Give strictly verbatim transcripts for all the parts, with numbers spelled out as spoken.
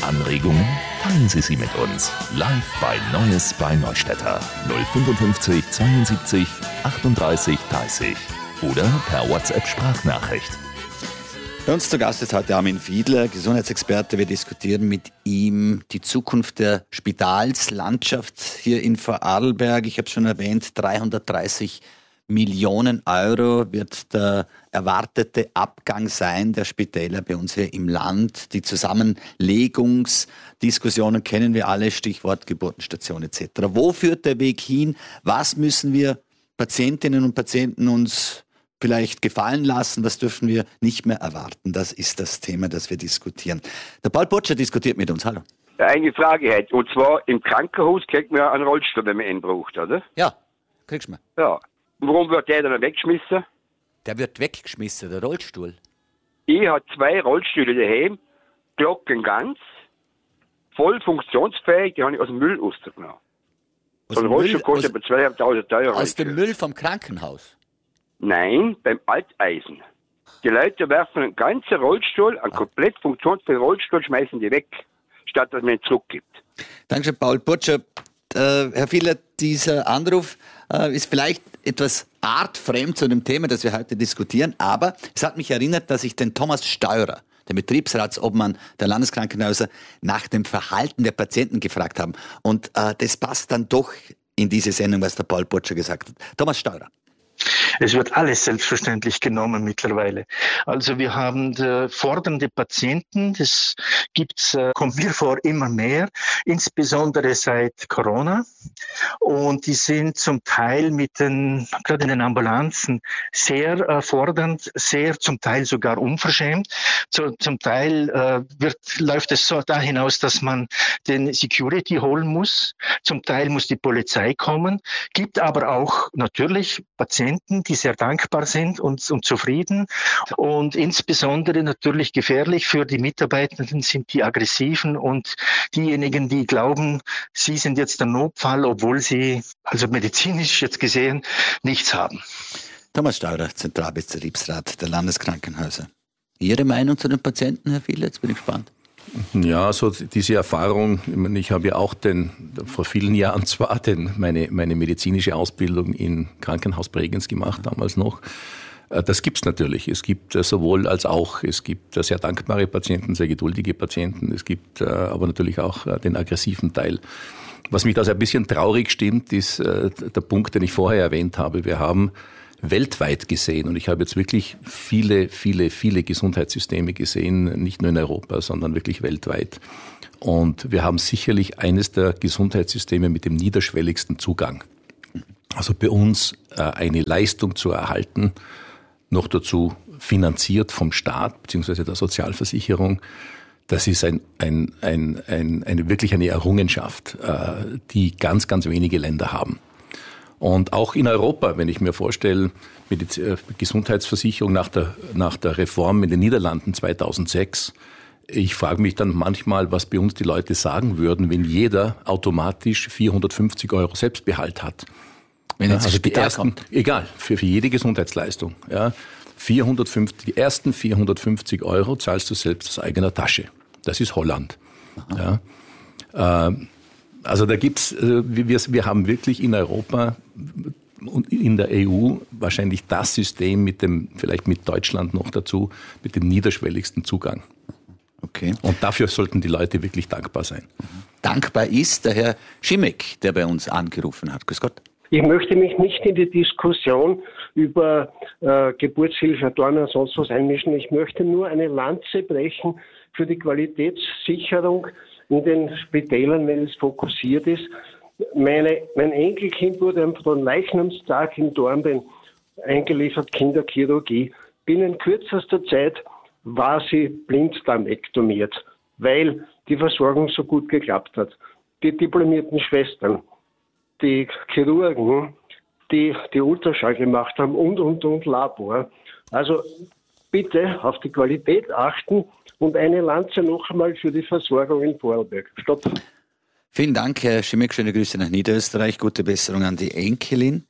Anregungen? Teilen Sie sie mit uns. Live bei Neues bei Neustädter null fünfundfünfzig zweiundsiebzig achtunddreißig dreißig oder per WhatsApp-Sprachnachricht. Bei uns zu Gast ist heute Armin Fiedler, Gesundheitsexperte. Wir diskutieren mit ihm die Zukunft der Spitalslandschaft hier in Vorarlberg. Ich habe es schon erwähnt, dreihundertdreißig Millionen Euro wird der erwartete Abgang sein der Spitäler bei uns hier im Land. Die Zusammenlegungsdiskussionen kennen wir alle, Stichwort Geburtenstation et cetera. Wo führt der Weg hin? Was müssen wir Patientinnen und Patienten uns vielleicht gefallen lassen? Was dürfen wir nicht mehr erwarten? Das ist das Thema, das wir diskutieren. Der Paul Botscher diskutiert mit uns. Hallo. Eine Frage hätte, und zwar im Krankenhaus kriegt man ja einen Rollstuhl, wenn man ihn braucht, oder? Ja, kriegst du mal. Ja. Warum wird der dann weggeschmissen? Der wird weggeschmissen, der Rollstuhl. Ich habe zwei Rollstühle daheim, Glocken ganz, voll funktionsfähig, die habe ich aus dem Müll rausgenommen. So ein Rollstuhl kostet etwa zweitausend Euro. Aus dem Müll vom Krankenhaus? Nein, beim Alteisen. Die Leute werfen einen ganzen Rollstuhl, einen komplett funktionsfähigen Rollstuhl, schmeißen die weg, statt dass man ihn zurückgibt. Dankeschön, Paul Botscher. Äh, Herr Fiedler, dieser Anruf äh, ist vielleicht etwas artfremd zu dem Thema, das wir heute diskutieren, aber es hat mich erinnert, dass ich den Thomas Steurer, den Betriebsratsobmann der Landeskrankenhäuser, nach dem Verhalten der Patienten gefragt habe. Und äh, das passt dann doch in diese Sendung, was der Paul Botscher gesagt hat. Thomas Steurer. Es wird alles selbstverständlich genommen mittlerweile. Also wir haben fordernde Patienten, das gibt's, äh, kommt mir vor, immer mehr, insbesondere seit Corona. Und die sind zum Teil mit den, gerade in den Ambulanzen, sehr äh, fordernd, sehr zum Teil sogar unverschämt. Zu, zum Teil äh, wird, läuft es so da hinaus, dass man den Security holen muss. Zum Teil muss die Polizei kommen. Gibt aber auch natürlich Patienten, die sehr dankbar sind und, und zufrieden. Und insbesondere natürlich gefährlich für die Mitarbeitenden sind die Aggressiven und diejenigen, die glauben, sie sind jetzt der Notfall, obwohl sie, also medizinisch jetzt gesehen, nichts haben. Thomas Steurer, Zentralbetriebsrat der Landeskrankenhäuser. Ihre Meinung zu den Patienten, Herr Fiedler? Jetzt bin ich gespannt. Ja, so diese Erfahrung, ich, meine, ich habe ja auch den, vor vielen Jahren zwar den, meine, meine medizinische Ausbildung in Krankenhaus Bregenz gemacht, damals noch. Das gibt's natürlich. Es gibt sowohl als auch. Es gibt sehr dankbare Patienten, sehr geduldige Patienten. Es gibt aber natürlich auch den aggressiven Teil. Was mich da so ein bisschen traurig stimmt, ist der Punkt, den ich vorher erwähnt habe. Wir haben weltweit gesehen, und ich habe jetzt wirklich viele, viele, viele Gesundheitssysteme gesehen, nicht nur in Europa, sondern wirklich weltweit. Und wir haben sicherlich eines der Gesundheitssysteme mit dem niederschwelligsten Zugang. Also bei uns äh, eine Leistung zu erhalten, noch dazu finanziert vom Staat bzw. der Sozialversicherung, das ist ein, ein, ein, ein, eine, wirklich eine Errungenschaft, äh, die ganz, ganz wenige Länder haben. Und auch in Europa, wenn ich mir vorstelle, mit der Gesundheitsversicherung nach der, nach der Reform in den Niederlanden zweitausendsechs, ich frage mich dann manchmal, was bei uns die Leute sagen würden, wenn jeder automatisch vierhundertfünfzig Euro Selbstbehalt hat. Wenn jetzt ja, also die ersten, kommt. egal, für, für jede Gesundheitsleistung. Ja, vierhundertfünfzig, die ersten vierhundertfünfzig Euro zahlst du selbst aus eigener Tasche. Das ist Holland. Ja, äh, Also da gibt's, wir, wir haben wirklich in Europa und in der E U wahrscheinlich das System mit dem, vielleicht mit Deutschland noch dazu, mit dem niederschwelligsten Zugang. Okay. Und dafür sollten die Leute wirklich dankbar sein. Dankbar ist der Herr Schimek, der bei uns angerufen hat. Grüß Gott. Ich möchte mich nicht in die Diskussion über äh, Geburtshilfe, Dorn und sonst was einmischen. Ich möchte nur eine Lanze brechen für die Qualitätssicherung in den Spitälern, wenn es fokussiert ist. Meine, mein Enkelkind wurde am Leichnamstag in Dornbirn eingeliefert, Kinderchirurgie. Binnen kürzester Zeit war sie blinddarmektomiert, weil die Versorgung so gut geklappt hat. Die diplomierten Schwestern, die Chirurgen, die die Ultraschall gemacht haben und, und, und Labor. Also bitte auf die Qualität achten. Und eine Lanze noch einmal für die Versorgung in Vorarlberg. Stopp. Vielen Dank, Herr Schimek. Schöne Grüße nach Niederösterreich. Gute Besserung an die Enkelin.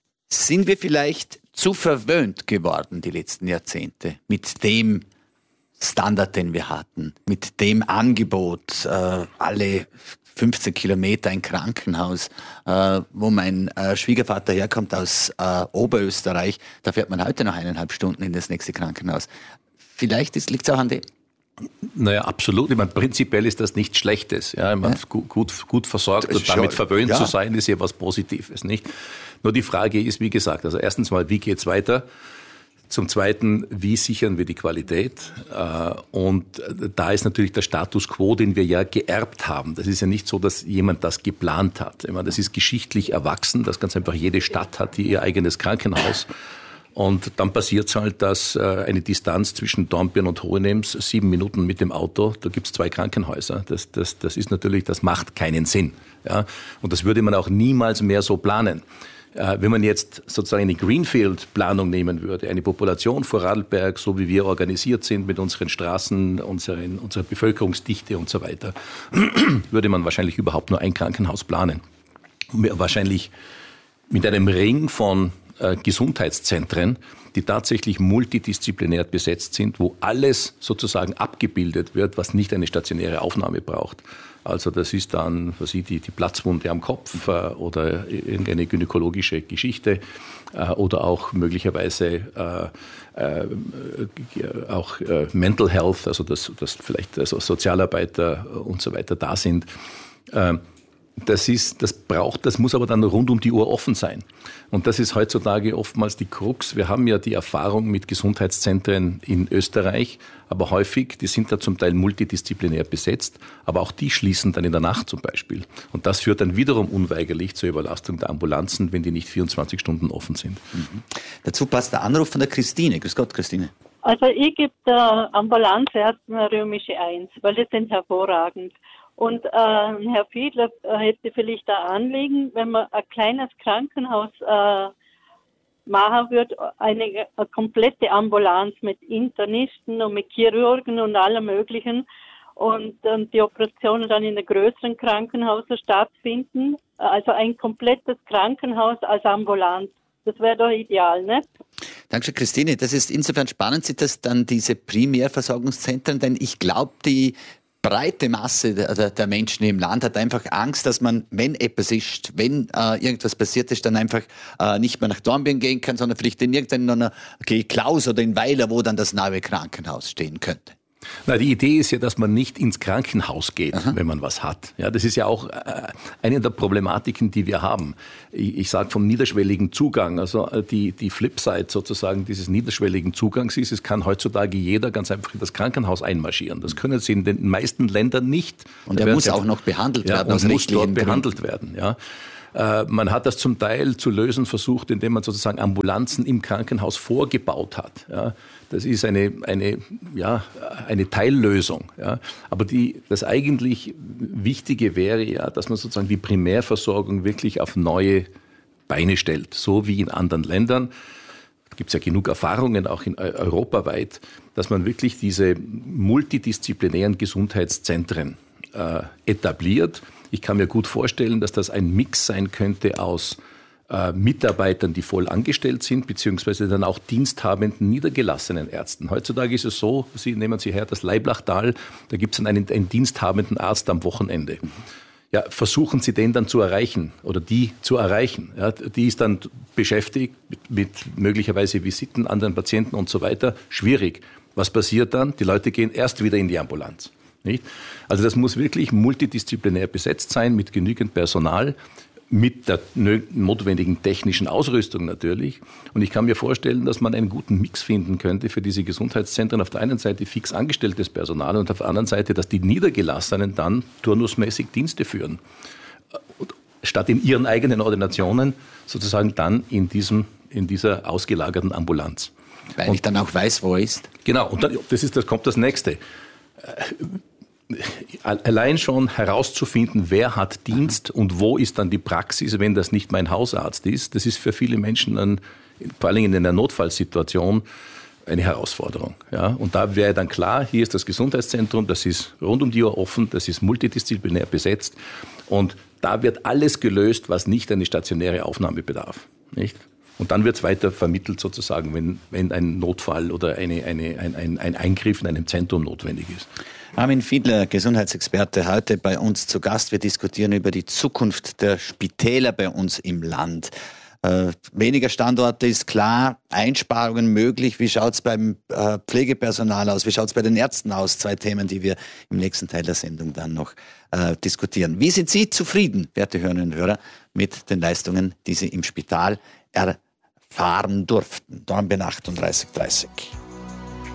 Sind wir vielleicht zu verwöhnt geworden die letzten Jahrzehnte mit dem Standard, den wir hatten, mit dem Angebot, äh, alle fünfzehn Kilometer ein Krankenhaus, äh, wo mein äh, Schwiegervater herkommt aus äh, Oberösterreich, da fährt man heute noch eineinhalb Stunden in das nächste Krankenhaus. Vielleicht liegt es auch an dem. Naja, absolut. Ich meine, prinzipiell ist das nichts Schlechtes. Ja, ich meine, ja. Gut, gut, gut versorgt und damit verwöhnt ja. zu sein, ist ja was Positives, nicht? Nur die Frage ist, wie gesagt, also erstens mal, wie geht's weiter? Zum Zweiten, wie sichern wir die Qualität? Und da ist natürlich der Status quo, den wir ja geerbt haben. Das ist ja nicht so, dass jemand das geplant hat. Ich meine, das ist geschichtlich erwachsen, dass ganz einfach jede Stadt hat ihr eigenes Krankenhaus. Und dann passiert es halt, dass eine Distanz zwischen Dornbirn und Hohenems, sieben Minuten mit dem Auto, da gibt es zwei Krankenhäuser. Das, das, das ist natürlich, das macht keinen Sinn. Ja? Und das würde man auch niemals mehr so planen. Wenn man jetzt sozusagen eine Greenfield-Planung nehmen würde, eine Population vor Radlberg, so wie wir organisiert sind mit unseren Straßen, unseren, unserer Bevölkerungsdichte und so weiter, würde man wahrscheinlich überhaupt nur ein Krankenhaus planen. Wahrscheinlich mit einem Ring von äh, Gesundheitszentren, die tatsächlich multidisziplinär besetzt sind, wo alles sozusagen abgebildet wird, was nicht eine stationäre Aufnahme braucht. Also das ist dann, was ich, die, die Platzwunde am Kopf äh, oder irgendeine gynäkologische Geschichte äh, oder auch möglicherweise äh, äh, auch äh, Mental Health, also dass, dass vielleicht also Sozialarbeiter und so weiter da sind. Äh, Das ist, das braucht, das muss aber dann rund um die Uhr offen sein. Und das ist heutzutage oftmals die Krux. Wir haben ja die Erfahrung mit Gesundheitszentren in Österreich, aber häufig, die sind da zum Teil multidisziplinär besetzt, aber auch die schließen dann in der Nacht zum Beispiel. Und das führt dann wiederum unweigerlich zur Überlastung der Ambulanzen, wenn die nicht vierundzwanzig Stunden offen sind. Mhm. Dazu passt der Anruf von der Christine. Grüß Gott, Christine. Also ich gebe der Ambulanzärzten eine römische Eins, weil die sind hervorragend. Und äh, Herr Fiedler äh, hätte vielleicht ein Anliegen, wenn man ein kleines Krankenhaus äh, machen würde, eine, eine komplette Ambulanz mit Internisten und mit Chirurgen und allem Möglichen und ähm, die Operationen dann in einem größeren Krankenhaus stattfinden. Also ein komplettes Krankenhaus als Ambulanz. Das wäre doch ideal, nicht? Dankeschön, Christine. Das ist insofern spannend, sind das dann diese Primärversorgungszentren, denn ich glaube, die breite Masse der, der Menschen im Land hat einfach Angst, dass man, wenn etwas ist, wenn äh, irgendwas passiert ist, dann einfach äh, nicht mehr nach Dornbirn gehen kann, sondern vielleicht in irgendeiner Klaus oder in Weiler, wo dann das neue Krankenhaus stehen könnte. Na, die Idee ist ja, dass man nicht ins Krankenhaus geht, Aha. wenn man was hat. Ja, das ist ja auch äh, eine der Problematiken, die wir haben. Ich, ich sage vom niederschwelligen Zugang. Also äh, die, die Flipside sozusagen dieses niederschwelligen Zugangs ist, es kann heutzutage jeder ganz einfach in das Krankenhaus einmarschieren. Das können sie in den meisten Ländern nicht. Und er muss auch noch behandelt ja, werden. Und muss dort behandelt werden, ja. Man hat das zum Teil zu lösen versucht, indem man sozusagen Ambulanzen im Krankenhaus vorgebaut hat. Ja, das ist eine, eine, ja, eine Teillösung. Ja. Aber die, das eigentlich Wichtige wäre ja, dass man sozusagen die Primärversorgung wirklich auf neue Beine stellt. So wie in anderen Ländern. Da gibt es ja genug Erfahrungen, auch in europaweit, dass man wirklich diese multidisziplinären Gesundheitszentren äh, etabliert. Ich kann mir gut vorstellen, dass das ein Mix sein könnte aus äh, Mitarbeitern, die voll angestellt sind, beziehungsweise dann auch diensthabenden, niedergelassenen Ärzten. Heutzutage ist es so, Sie nehmen Sie her, das Leiblachtal, da gibt es dann einen, einen diensthabenden Arzt am Wochenende. Ja, versuchen Sie den dann zu erreichen oder die zu erreichen. Ja, die ist dann beschäftigt mit, mit möglicherweise Visiten an den Patienten und so weiter. Schwierig. Was passiert dann? Die Leute gehen erst wieder in die Ambulanz. Nicht? Also das muss wirklich multidisziplinär besetzt sein, mit genügend Personal, mit der notwendigen technischen Ausrüstung natürlich. Und ich kann mir vorstellen, dass man einen guten Mix finden könnte für diese Gesundheitszentren. Auf der einen Seite fix angestelltes Personal und auf der anderen Seite, dass die Niedergelassenen dann turnusmäßig Dienste führen. Statt in ihren eigenen Ordinationen sozusagen dann in, diesem, in dieser ausgelagerten Ambulanz. Weil und, ich dann auch weiß, wo er ist. Genau, und dann, das, ist, das kommt das Nächste. Allein schon herauszufinden, wer hat Dienst und wo ist dann die Praxis, wenn das nicht mein Hausarzt ist, das ist für viele Menschen, ein, vor allem in einer Notfallsituation, eine Herausforderung. Ja? Und da wäre dann klar, hier ist das Gesundheitszentrum, das ist rund um die Uhr offen, das ist multidisziplinär besetzt und da wird alles gelöst, was nicht eine stationäre Aufnahme bedarf. Nicht? Und dann wird es weiter vermittelt sozusagen, wenn, wenn ein Notfall oder eine, eine, ein, ein, ein Eingriff in einem Zentrum notwendig ist. Armin Fiedler, Gesundheitsexperte, heute bei uns zu Gast. Wir diskutieren über die Zukunft der Spitäler bei uns im Land. Äh, weniger Standorte ist klar, Einsparungen möglich. Wie schaut es beim äh, Pflegepersonal aus? Wie schaut es bei den Ärzten aus? Zwei Themen, die wir im nächsten Teil der Sendung dann noch äh, diskutieren. Wie sind Sie zufrieden, werte Hörerinnen und Hörer, mit den Leistungen, die Sie im Spital erfahren durften? Dornbirn achtunddreißig dreißig.